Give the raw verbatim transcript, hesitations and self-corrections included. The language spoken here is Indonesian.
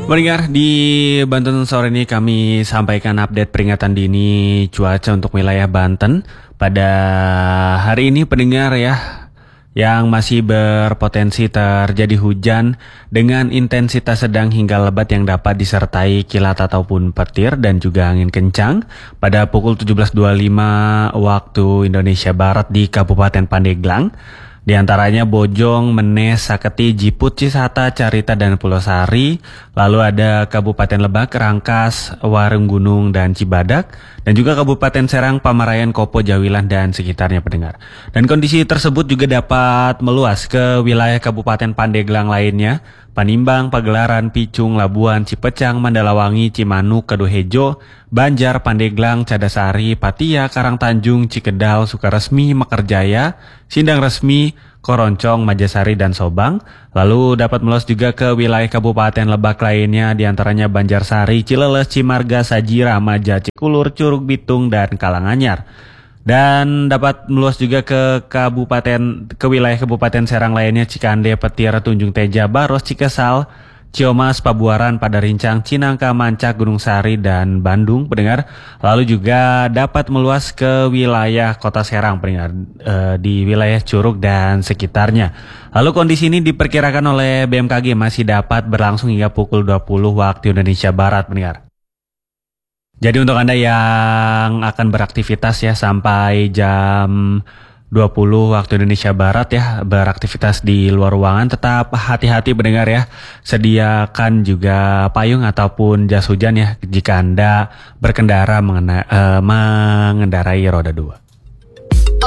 Pendengar, di Banten sore ini kami sampaikan update peringatan dini cuaca untuk wilayah Banten pada hari ini, pendengar ya, yang masih berpotensi terjadi hujan dengan intensitas sedang hingga lebat yang dapat disertai kilat ataupun petir dan juga angin kencang pada pukul tujuh belas dua puluh lima waktu Indonesia Barat di Kabupaten Pandeglang. Di antaranya Bojong, Menes, Saketi, Jiput, Cisata, Carita, dan Pulau Sari. Lalu ada Kabupaten Lebak, Rangkas, Warung Gunung, dan Cibadak. Dan juga Kabupaten Serang, Pamarayan, Kopo, Jawilan, dan sekitarnya, pendengar. Dan kondisi tersebut juga dapat meluas ke wilayah Kabupaten Pandeglang lainnya. Panimbang, Pagelaran, Picung, Labuan, Cipecang, Mandalawangi, Cimanuk, Kaduhejo, Banjar, Pandeglang, Cadasari, Patia, Karangtanjung, Cikedal, Sukaresmi, Mekarjaya, Sindang Resmi, Koroncong, Majasari, dan Sobang. Lalu dapat meluas juga ke wilayah Kabupaten Lebak lainnya, diantaranya Banjarsari, Cileles, Cimarga, Sajira, Maja, Cikulur, Curug Bitung, dan Kalanganyar. Dan dapat meluas juga ke kabupaten ke wilayah Kabupaten Serang lainnya, Cikande, Petir, Tunjung Teja, Baros, Cikesal, Ciomas, Pabuaran, Padarincang, Cinangka, Mancak, Gunung Sari, dan Bandung, pendengar. Lalu juga dapat meluas ke wilayah Kota Serang, pendengar, e, di wilayah Curug dan sekitarnya. Lalu kondisi ini diperkirakan oleh B M K G masih dapat berlangsung hingga pukul dua puluh waktu Indonesia Barat, pendengar. Jadi untuk Anda yang akan beraktivitas ya sampai jam dua puluh waktu Indonesia Barat ya, beraktivitas di luar ruangan, tetap hati-hati pendengar ya. Sediakan juga payung ataupun jas hujan ya jika Anda berkendara mengena, eh, mengendarai roda dua.